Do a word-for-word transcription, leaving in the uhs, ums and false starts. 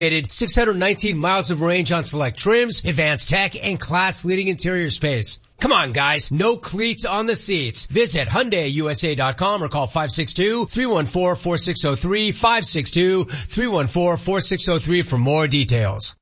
six hundred nineteen miles of range on select trims, advanced tech, and class-leading interior space. Come on, guys. No cleats on the seats. Visit Hyundai U S A dot com or call five six two, three one four, four six zero three, five six two, three one four, four six zero three for more details.